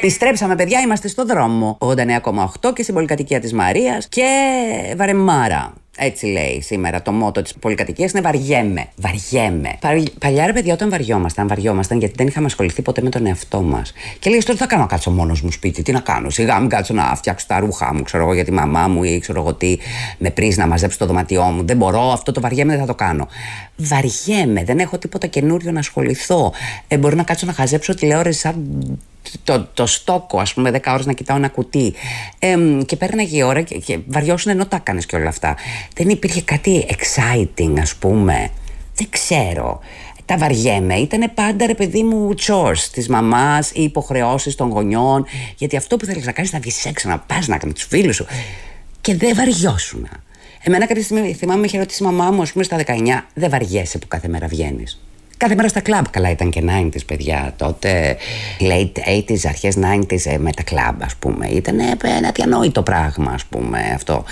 Επιστρέψαμε, παιδιά, είμαστε στο δρόμο. 89,8 και στην πολυκατοικία της Μαρίας και βαρεμάρα. Έτσι λέει σήμερα το μότο της πολυκατοικίας, είναι βαριέμαι. Βαριέμαι. Παλιά, ρε παιδιά, όταν βαριόμασταν γιατί δεν είχαμε ασχοληθεί ποτέ με τον εαυτό μας. Και λέγες τώρα, τι θα κάνω να κάτσω μόνος μου σπίτι, τι να κάνω. Σιγά μην κάτσω να φτιάξω τα ρούχα μου, ξέρω εγώ, για τη μαμά μου ή ξέρω εγώ τι, με πρίζ να μαζέψω το δωμάτιό μου. Δεν μπορώ, αυτό το βαριέμαι δεν θα το κάνω. Βαριέμαι, δεν έχω τίποτα καινούριο να ασχοληθώ. Μπορώ να κάτσω να χαζέψω τηλεόραση σαν το στόκο, ας πούμε, 10 ώρες να κοιτάω ένα κουτί. Και πέρναγε η ώρα και βαριώσουν ενώ τα έκανες και όλα αυτά. Δεν υπήρχε κάτι exciting, ας πούμε. Δεν ξέρω. Τα βαριέμαι. Ήτανε πάντα, ρε παιδί μου, chores της μαμάς ή υποχρεώσεις των γονιών. Γιατί αυτό που θέλεις να κάνεις, να βγεις έξω, να πας να κάνεις τους φίλους σου. Και δεν βαριώσουν. Εμένα κάποια στιγμή θυμάμαι με είχε ρωτήσει η μαμά μου, ας πούμε, στα 19, δεν βαριέσαι που κάθε μέρα βγαίνεις. Κάθε μέρα στα κλαμπ. Καλά, ήταν και 90s, παιδιά. Τότε, late 80s, αρχές 90s, με τα κλαμπ, ας πούμε. Ήταν ένα αδιανόητο πράγμα, ας πούμε, αυτό.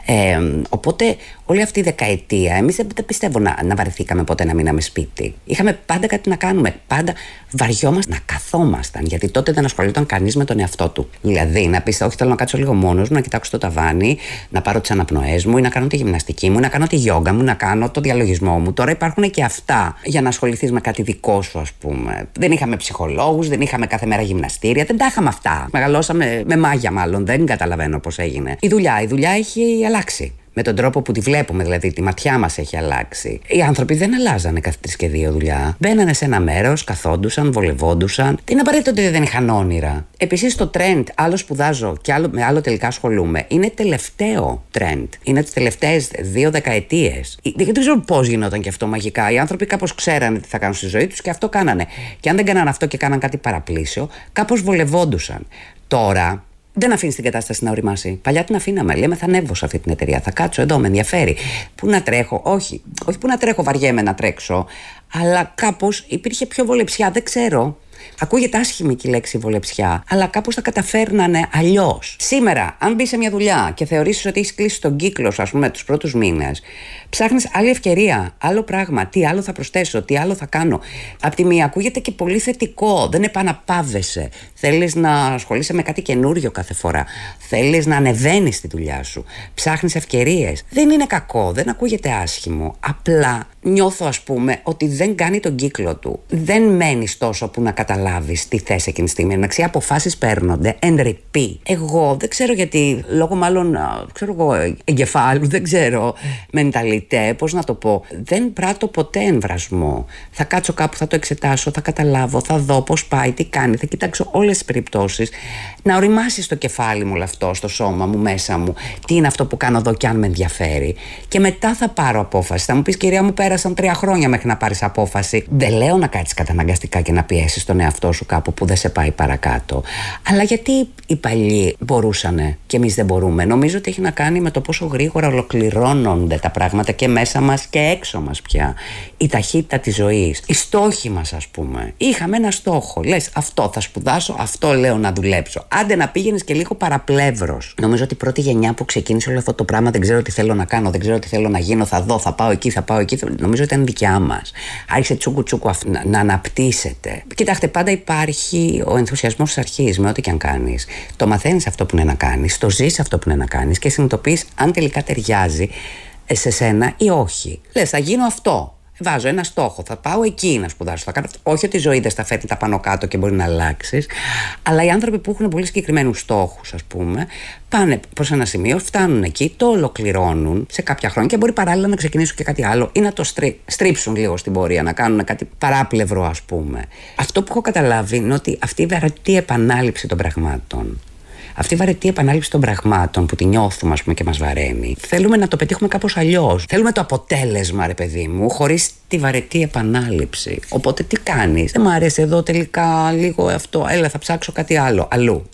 Οπότε, όλη αυτή η δεκαετία, εμείς δεν πιστεύω να βαρεθήκαμε ποτέ να μείναμε σπίτι. Είχαμε πάντα κάτι να κάνουμε. Πάντα βαριόμασταν να καθόμασταν. Γιατί τότε δεν ασχολιόταν κανείς με τον εαυτό του. Δηλαδή, να πεις, όχι, θέλω να κάτσω λίγο μόνος μου, να κοιτάξω το ταβάνι, να πάρω τις αναπνοές μου, ή να κάνω τη γυμναστική μου, να κάνω τη γιόγκα μου, να κάνω το διαλογισμό μου. Τώρα υπάρχουν και αυτά για να ασχοληθείς με κάτι δικό σου, ας πούμε. Δεν είχαμε ψυχολόγους, δεν είχαμε κάθε μέρα γυμναστήρια, δεν τα είχαμε αυτά. Μεγαλώσαμε με μάγια, μάλλον. Δεν καταλαβαίνω πώς έγινε. Η δουλειά έχει αλλάξει. Με τον τρόπο που τη βλέπουμε, δηλαδή τη ματιά μας έχει αλλάξει. Οι άνθρωποι δεν αλλάζανε κάθε 3 και 2 δουλειά. Μπαίνανε σε ένα μέρος, καθόντουσαν, βολευόντουσαν. Δεν είναι απαραίτητο ότι δεν είχαν όνειρα. Επίσης, το trend, άλλο σπουδάζω και με άλλο τελικά ασχολούμαι, είναι τελευταίο trend. Είναι τις τελευταίες 2 δεκαετίες. Δεν ξέρω πώς γινόταν και αυτό μαγικά. Οι άνθρωποι κάπως ξέρανε τι θα κάνουν στη ζωή τους και αυτό κάνανε. Και αν δεν κάνανε αυτό και κάναν κάτι παραπλήσιο, κάπως βολευόντουσαν. Τώρα. Δεν αφήνει την κατάσταση να οριμάσει. Παλιά την αφήναμε. Λέμε, θα ανέβω σε αυτή την εταιρεία. Θα κάτσω εδώ, με ενδιαφέρει. Πού να τρέχω, όχι πού να τρέχω, βαριέμαι να τρέξω. Αλλά κάπως υπήρχε πιο βολεψιά, δεν ξέρω. Ακούγεται άσχημη και η λέξη βολεψιά, αλλά κάπως τα καταφέρνανε αλλιώς. Σήμερα, αν μπεις σε μια δουλειά και θεωρήσεις ότι έχεις κλείσει τον κύκλο σου, ας πούμε, τους πρώτους μήνες, ψάχνεις άλλη ευκαιρία, άλλο πράγμα. Τι άλλο θα προσθέσω, τι άλλο θα κάνω. Απ' τη μία, ακούγεται και πολύ θετικό. Δεν επαναπαύεσαι. Θέλεις να ασχολείσαι με κάτι καινούριο κάθε φορά. Θέλεις να ανεβαίνεις στη δουλειά σου. Ψάχνεις ευκαιρίες. Δεν είναι κακό, δεν ακούγεται άσχημο. Απλά νιώθω, ας πούμε, ότι δεν κάνει τον κύκλο του. Δεν μένεις τόσο που να καταλάβεις τι θες εκείνη τη στιγμή. Εντάξει, αποφάσεις παίρνονται εν ρηπή. Εγώ δεν ξέρω γιατί, λόγω μάλλον, ξέρω εγώ, εγκεφάλου, δεν ξέρω, μενταλιτέ, πώς να το πω. Δεν πράττω ποτέ εμβρασμό. Θα κάτσω κάπου, θα το εξετάσω, θα καταλάβω, θα δω πώς πάει, τι κάνει, θα κοιτάξω όλες τις περιπτώσεις. Να οριμάσει στο κεφάλι μου όλο αυτό, στο σώμα μου, μέσα μου, τι είναι αυτό που κάνω εδώ και αν με ενδιαφέρει. Και μετά θα πάρω απόφαση. Θα μου πεις, κυρία μου, πέρασαν 3 χρόνια μέχρι να πάρεις απόφαση. Δεν λέω να κάτσεις καταναγκαστικά και να πιέσεις τον εαυτό σου κάπου που δεν σε πάει παρακάτω. Αλλά γιατί οι παλιοί μπορούσανε και εμείς δεν μπορούμε? Νομίζω ότι έχει να κάνει με το πόσο γρήγορα ολοκληρώνονται τα πράγματα και μέσα μας και έξω μας πια. Η ταχύτητα της ζωής. Οι στόχοι μας, ας πούμε. Είχαμε ένα στόχο. Λες, αυτό θα σπουδάσω, αυτό λέω να δουλέψω. Άντε να πήγαινες και λίγο παραπλεύρος. Νομίζω ότι η πρώτη γενιά που ξεκίνησε όλο αυτό το πράγμα, δεν ξέρω τι θέλω να κάνω, δεν ξέρω τι θέλω να γίνω, θα δω, θα πάω εκεί, θα πάω εκεί. Νομίζω ότι ήταν δικιά μας. Άρχισε τσούκου να αναπτύσσεται. Κοιτάξτε, πάντα υπάρχει ο ενθουσιασμός της αρχής με ό,τι και αν κάνεις. Το μαθαίνεις αυτό που είναι να κάνεις, το ζεις αυτό που είναι να κάνεις και συνειδητοποιείς αν τελικά ταιριάζει σε σένα ή όχι. Λες, θα γίνω αυτό. Βάζω ένα στόχο, θα πάω εκεί να σπουδάσω. Θα κάνω... Όχι ότι η ζωή δεν στα φέρνει τα πάνω κάτω και μπορεί να αλλάξει, αλλά οι άνθρωποι που έχουν πολύ συγκεκριμένους στόχους, ας πούμε, πάνε προς ένα σημείο, φτάνουν εκεί, το ολοκληρώνουν σε κάποια χρόνια και μπορεί παράλληλα να ξεκινήσουν και κάτι άλλο ή να το στρίψουν λίγο στην πορεία, να κάνουν κάτι παράπλευρο, ας πούμε. Αυτό που έχω καταλάβει είναι ότι αυτή η βαρετή επανάληψη των πραγμάτων. Αυτή η βαρετή επανάληψη των πραγμάτων που τη νιώθουμε, ας πούμε, και μας βαραίνει, θέλουμε να το πετύχουμε κάπως αλλιώς. Θέλουμε το αποτέλεσμα, ρε παιδί μου, χωρίς τη βαρετή επανάληψη. Οπότε τι κάνεις? Δεν μ' αρέσει εδώ τελικά λίγο αυτό. Έλα, θα ψάξω κάτι άλλο.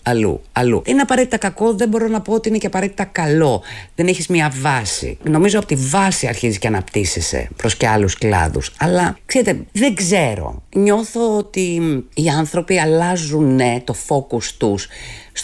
Αλλού. Είναι απαραίτητα κακό, δεν μπορώ να πω ότι είναι και απαραίτητα καλό. Δεν έχεις μια βάση. Νομίζω από τη βάση αρχίζεις και αναπτύσσεσαι προς και άλλους κλάδους. Αλλά ξέρετε, δεν ξέρω. Νιώθω ότι οι άνθρωποι αλλάζουν το focus τους στο τι θέλουν να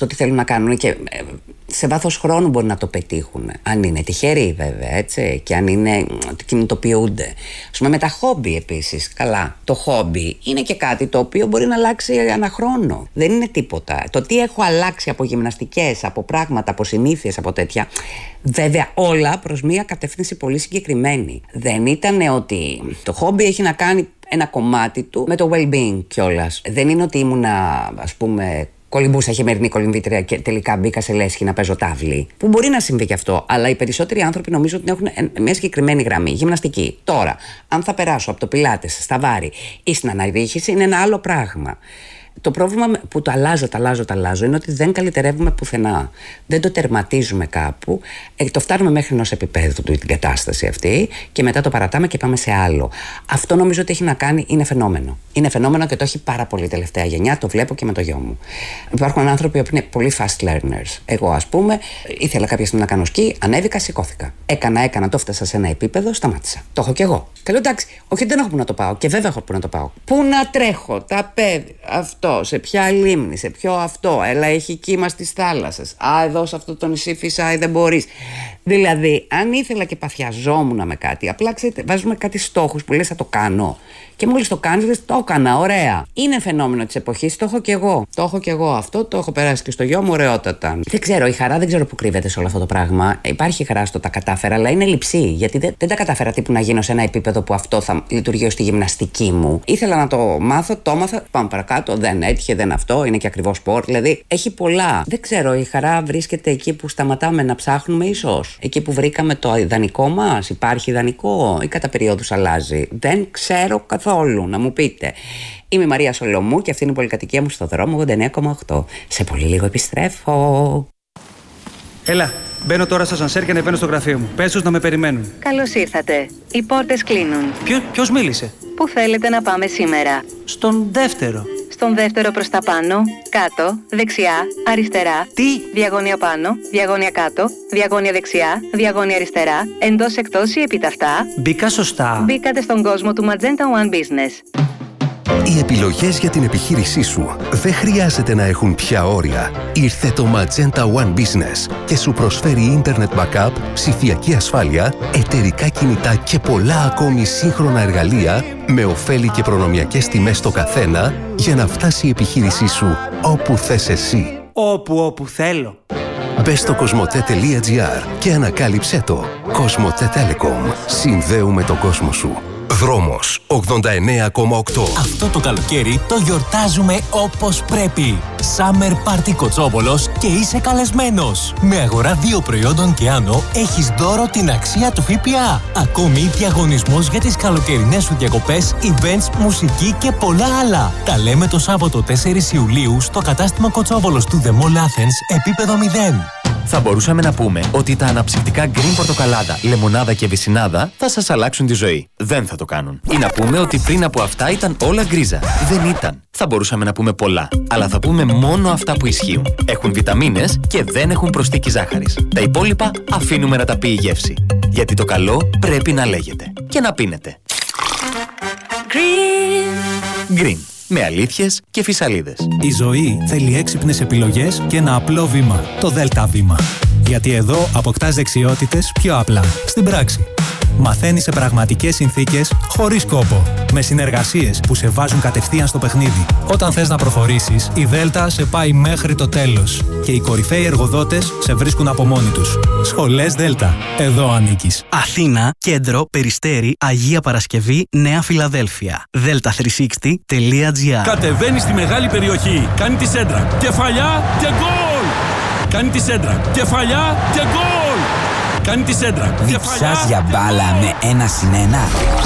να κάνουν και σε βάθος χρόνου μπορεί να το πετύχουν. Αν είναι τυχεροί βέβαια, έτσι, και αν είναι ότι κινητοποιούνται. Ας πούμε με τα χόμπι επίσης. Καλά, το χόμπι είναι και κάτι το οποίο μπορεί να αλλάξει ανά χρόνο. Δεν είναι τίποτα. Το τι έχω αλλάξει από γυμναστικές, από πράγματα, από συνήθειες, από τέτοια. Βέβαια όλα προς μία κατεύθυνση πολύ συγκεκριμένη. Δεν ήταν ότι το χόμπι έχει να κάνει ένα κομμάτι του με το well-being κιόλας. Δεν είναι ότι ήμουνα, ας πούμε, κολυμπούσα χειμερινή κολυμβήτρια και τελικά μπήκα σε λέσχη να παίζω τάβλη. Που μπορεί να συμβεί και αυτό, αλλά οι περισσότεροι άνθρωποι νομίζω ότι έχουν μια συγκεκριμένη γραμμή. Γυμναστική. Τώρα, αν θα περάσω από το πιλάτες στα βάρη ή στην αναρρίχηση, είναι ένα άλλο πράγμα. Το πρόβλημα που το αλλάζω είναι ότι δεν καλυτερεύουμε πουθενά. Δεν το τερματίζουμε κάπου. Το φτάνουμε μέχρι ενός επίπεδου την κατάσταση αυτή και μετά το παρατάμε και πάμε σε άλλο. Αυτό νομίζω ότι έχει να κάνει, είναι φαινόμενο. Είναι φαινόμενο και το έχει πάρα πολύ τελευταία γενιά. Το βλέπω και με το γιο μου. Υπάρχουν άνθρωποι που είναι πολύ fast learners. Εγώ, ας πούμε, ήθελα κάποια στιγμή να κάνω σκι, ανέβηκα, σηκώθηκα. Έκανα, το φτάσα σε ένα επίπεδο, σταμάτησα. Το έχω κι εγώ. Και λέω εντάξει, όχι, δεν έχω που να το πάω. Και βέβαια έχω που να το πάω. Πού να τρέχω, τα παιδι, αυτό, σε ποια λίμνη, σε ποιο αυτό. Έλα, έχει κύμα στις θάλασσες. Εδώ σε αυτό το νησί φυσάει, δεν μπορείς. Δηλαδή, αν ήθελα και παθιαζόμουν με κάτι, απλά ξέρετε, βάζουμε κάτι στόχους που λες θα το κάνω. Και μόλις το κάνεις, λες το έκανα, ωραία. Είναι φαινόμενο της εποχής, το έχω κι εγώ. Το έχω κι εγώ αυτό, το έχω περάσει και στο γιο μου, ωραιότατα. Δεν ξέρω, η χαρά δεν ξέρω που κρύβεται σε όλο αυτό το πράγμα. Υπάρχει χαρά στο τα κατάφερα, αλλά είναι λειψή. Γιατί δεν τα κατάφερα τύπου να γίνω σε ένα επίπεδο που αυτό θα λειτουργεί ως τη γυμναστική μου. Ήθελα να το μάθω, το έμαθα, πάμε παρακάτω. Δεν έτυχε, δεν αυτό, είναι και ακριβό σπορ. Δηλαδή έχει πολλά. Δεν ξέρω, η χαρά βρίσκεται εκεί που σταματάμε να ψάχνουμε, ίσως. Εκεί που βρήκαμε το ιδανικό μας. Υπάρχει ιδανικό ή κατά περιόδους αλλάζει. Δεν ξέρω καθόλου, να μου πείτε. Είμαι η Μαρία Σολομού και αυτή είναι η πολυκατοικία μου στο δρόμο 89,8. Σε πολύ λίγο επιστρέφω. Έλα, μπαίνω τώρα στο ασανσέρ και ανεβαίνω στο γραφείο μου. Πες τους να με περιμένουν. Καλώς ήρθατε. Οι πόρτες κλείνουν. Ποιος μίλησε? Πού θέλετε να πάμε σήμερα? Στον δεύτερο. Στον δεύτερο προς τα πάνω, κάτω, δεξιά, αριστερά. Τι? Διαγώνια πάνω, διαγώνια κάτω, διαγώνια δεξιά, διαγώνια αριστερά, εντός εκτός ή επιταυτά. Μπήκα σωστά. Μπήκατε στον κόσμο του Magenta One Business. Οι επιλογές για την επιχείρησή σου δεν χρειάζεται να έχουν πια όρια. Ήρθε το Magenta One Business και σου προσφέρει Internet Backup, ψηφιακή ασφάλεια, εταιρικά κινητά και πολλά ακόμη σύγχρονα εργαλεία με ωφέλη και προνομιακές τιμές στο καθένα για να φτάσει η επιχείρησή σου όπου θες εσύ. Όπου θέλω. Μπες στο cosmote.gr και ανακάλυψέ το. Cosmote Telecom. Συνδέουμε τον κόσμο σου. Δρόμος 89,8. Αυτό το καλοκαίρι το γιορτάζουμε όπως πρέπει. Summer Party Κοτσόβολος και είσαι καλεσμένος. Με αγορά 2 προϊόντων και άνω έχεις δώρο την αξία του ΦΠΑ. Ακόμη διαγωνισμός για τις καλοκαιρινές σου διακοπές, events, μουσική και πολλά άλλα. Τα λέμε το Σάββατο 4 Ιουλίου στο κατάστημα Κοτσόβολος του The Mall Athens, επίπεδο 0. Θα μπορούσαμε να πούμε ότι τα αναψυκτικά Green πορτοκαλάδα, λεμονάδα και βυσσινάδα θα σας αλλάξουν τη ζωή. Δεν θα το κάνουν. Ή να πούμε ότι πριν από αυτά ήταν όλα γκρίζα. Δεν ήταν. Θα μπορούσαμε να πούμε πολλά. Αλλά θα πούμε μόνο αυτά που ισχύουν. Έχουν βιταμίνες και δεν έχουν προσθήκη ζάχαρης. Τα υπόλοιπα αφήνουμε να τα πει η γεύση. Γιατί το καλό πρέπει να λέγεται. Και να πίνετε. Green. Με αλήθειες και φυσαλίδες. Η ζωή θέλει έξυπνες επιλογές και ένα απλό βήμα. Το ΔΕΛΤΑ βήμα. Γιατί εδώ αποκτάς δεξιότητες πιο απλά. Στην πράξη. Μαθαίνεις σε πραγματικές συνθήκες, χωρίς κόπο. Με συνεργασίες που σε βάζουν κατευθείαν στο παιχνίδι. Όταν θες να προχωρήσεις, η ΔΕΛΤΑ σε πάει μέχρι το τέλος. Και οι κορυφαίοι εργοδότες σε βρίσκουν από μόνοι τους. Σχολές ΔΕΛΤΑ. Εδώ ανήκεις. Αθήνα, Κέντρο, Περιστέρι, Αγία Παρασκευή, Νέα Φιλαδέλφια. delta360.gr. Κατεβαίνει στη μεγάλη περιοχή. Κάνει τη σέντρα. Κεφαλιά και γκολ! Κάνει τη σέντρα. Κεφαλιά και γκολ! Κάνει τη σέντρα. Διψάς για μπάλα με 1-1.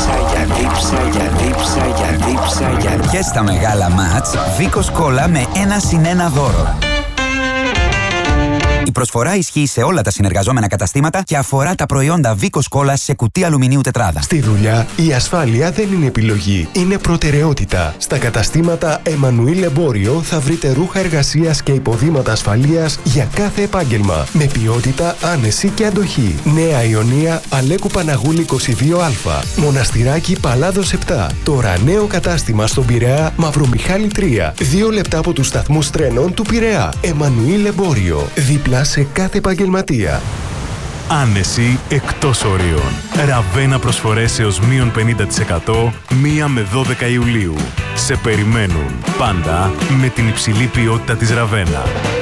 Δίψα. Και στα μεγάλα μάτς, Βίκος Κόλλα με 1-1 δώρο. Η προσφορά ισχύει σε όλα τα συνεργαζόμενα καταστήματα και αφορά τα προϊόντα Βίκος Κόλλας σε κουτί αλουμινίου τετράδα. Στη δουλειά, η ασφάλεια δεν είναι επιλογή, είναι προτεραιότητα. Στα καταστήματα Εμμανουήλ Εμπόριο θα βρείτε ρούχα εργασίας και υποδήματα ασφαλείας για κάθε επάγγελμα. Με ποιότητα, άνεση και αντοχή. Νέα Ιωνία, Αλέκου Παναγούλη 22Α. Μοναστηράκι Παλάδος 7. Τώρα νέο κατάστημα στον Πειραιά, Μαυρομιχάλη 3. 2 λεπτά από τους σταθμούς τρένων του Πειραιά. Εμμανουήλ Εμπόριο. Δίπλα σε κάθε επαγγελματία. Άνεση εκτός ορίων. Ραβένα προσφορές έως μείον 50% 1 με 12 Ιουλίου. Σε περιμένουν πάντα με την υψηλή ποιότητα της Ραβένα.